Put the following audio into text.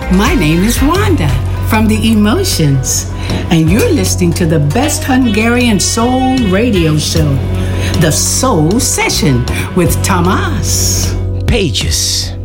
My name is Wanda from The Emotions, and you're listening to the best Hungarian soul radio show, The Soul Session with Tamás. Pages.